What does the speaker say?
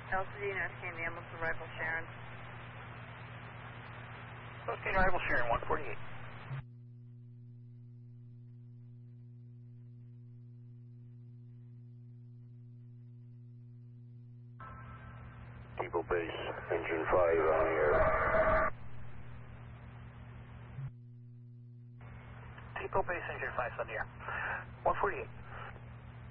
LCD and SK ambulance arrival Sharon. Okay, arrival Sharon 148. Depot Base, engine 5 on the air. Depot Base, engine 5 on the air. 148.